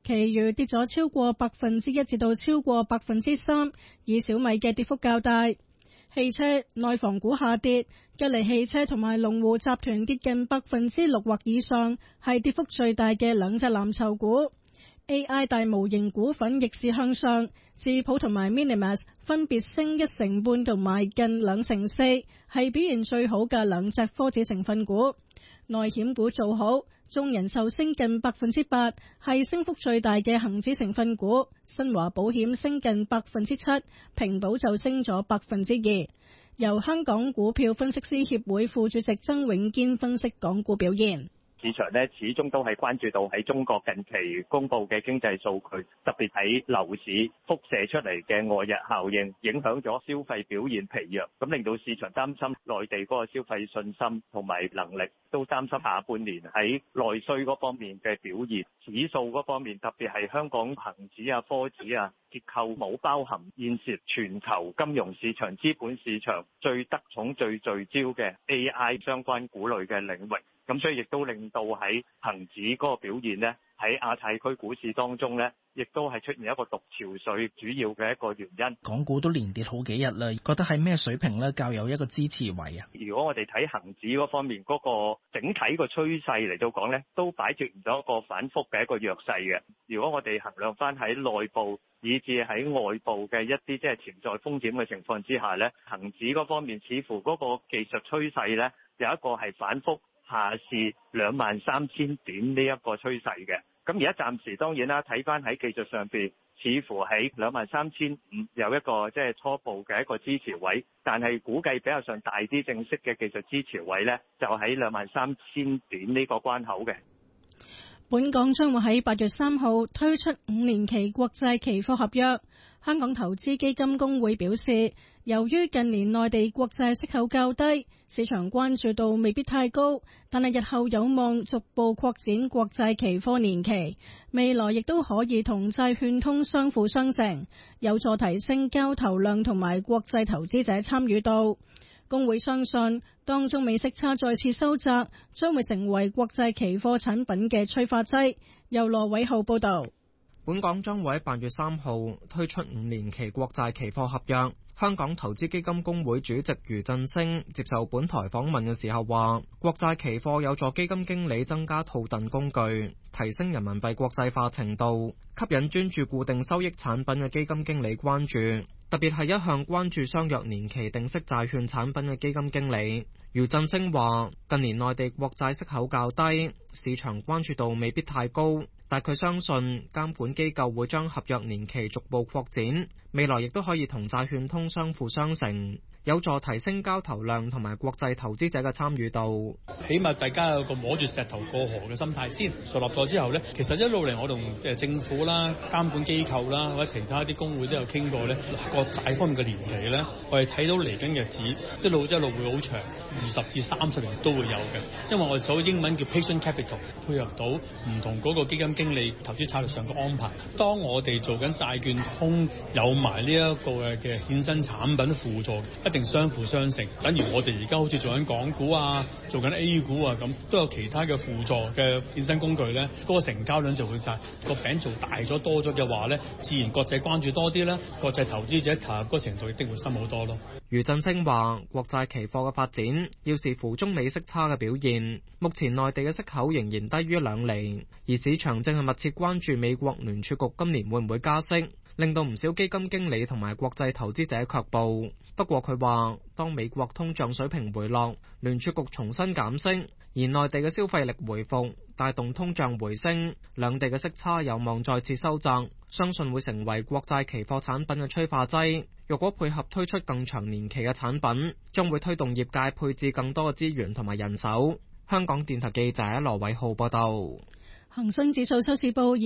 其餘跌咗超過1%至到超過3%，以小米嘅跌幅較大。汽車內房股下跌，吉利汽車同埋龍湖集團跌近6%或以上，係跌幅最大嘅兩隻藍籌股。AI 大模型股份逆市向上，智譜同埋 Minimas 分別升1成半同埋近2成4，係表現最好嘅兩隻科指成分股。內險股做好，中人壽升近8%，係升幅最大嘅恒指成分股。新華保險升近7%，平保就升咗2%。由香港股票分析師協會副主席曾永堅分析港股表現。 市場呢始終都係關注到喺中國近期公布嘅經濟數據，特別喺樓市輻射出嚟嘅外溢效應，影響咗消費表現疲弱，咁令到市場擔心內地嗰個消費信心同埋能力，都擔心下半年喺內需嗰方面嘅表現。指數嗰方面，特別係香港恒指啊、科指啊，結構冇包含現時全球金融市場、資本市場最得寵、最聚焦嘅 AI 相關股類嘅領域。咁所以亦都令到喺恒指嗰個表現呢，喺亞太區股市當中呢，亦都係出現一個獨潮水，主要嘅一個原因。 港股都連跌好幾日啦，覺得喺咩水平呢？較有一個支持位啊？ 如果我哋睇恒指嗰方面嗰個整體個趨勢嚟到講呢，都擺脫唔到一個反覆嘅一個弱勢嘅。如果我哋衡量翻喺內部以至喺外部嘅一啲即係潛在風險嘅情況之下呢，恒指嗰方面似乎嗰個技術趨勢呢，有一個係反覆下試23,000點呢一個趨勢嘅。咁而家暫時當然啦，睇翻喺技術上邊，似乎喺23,500有一個即係初步嘅一個支持位，但係估計比較上大啲正式嘅技術支持位呢，就喺23,000點呢個關口嘅。 本港將會喺8月3號推出5年期國債期貨合約。香港投資基金公會表示，由於近年內地國債息口較低，市場關注度未必太高，但係日後有望逐步擴展國債期貨年期，未來亦都可以同債券通相輔相成，有助提升交投量同埋國際投資者參與度。公會相信，當中美息差再次收窄，將會成為國際期貨產品嘅催化劑。由羅偉浩報導。 本港將會喺8月3號推出5年期國債期貨合約。香港投資基金公會主席余振升接受本台訪問嘅時候話，國債期貨有助基金經理增加套戥工具，提升人民幣國際化程度，吸引專注固定收益產品嘅基金經理關注，特別係一向關注相約年期定息債券產品嘅基金經理。余振升話，近年內地國債息口較低，市場關注度未必太高，但佢相信監管機構會將合約年期逐步擴展，未來亦都可以同債券通相輔相成，有助提升交投量同埋國際投資者嘅參與度。 起碼大家有個摸住石頭過河嘅心態先，樹立咗之後呢，其實一路嚟我同政府啦、監管機構啦或者其他啲工會都有傾過呢個債方面嘅年期呢，我哋睇到嚟緊日子一路會好長，20至30年都會有嘅，因為我哋所謂英文叫 patient capital， 配合到唔同嗰個基金經理投資策略上嘅安排。當我哋做緊債券通有埋呢一個嘅衍生產品輔助，一定相輔相成。等於我哋而家好似做緊港股啊，做緊 A 股啊咁，都有其他嘅輔助嘅衍生工具呢，嗰個成交量就會大，個餅做大咗多咗嘅話呢，自然國際關注多啲啦，國際投資者投入嗰個程度一定會深好多咯。 余振升話，國債期貨嘅發展要視乎中美息差嘅表現，目前內地嘅息口仍然低於2厘，而市場正係密切關注美國聯儲局今年會唔會加息，令到唔少基金經理同埋國際投資者卻步。不過佢話，當美國通脹水平回落，聯儲局重新減息，而內地嘅消費力回復，帶動通脹回升，兩地嘅息差有望再次收窄，相信會成為國債期貨產品嘅催化劑。若果配合推出更長年期嘅產品，將會推動業界配置更多嘅資源同埋人手。香港電台記者羅偉浩報道。 恒生指數收市報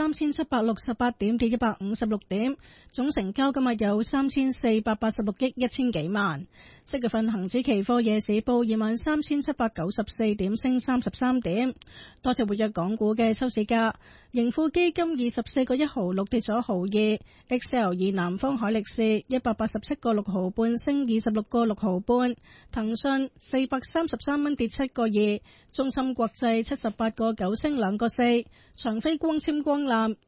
23,768點，跌156點，總成交今日有3,486億1000幾萬。即月份恒指期貨夜市報23,794點，升33點。多隻活躍港股嘅收市價，盈富基金24個1毫6跌咗毫2 ，XL 南方海力士187個6毫半升26個6毫半，騰訊433蚊跌7個2，中芯國際78個9升2個4，長飛光纖光纜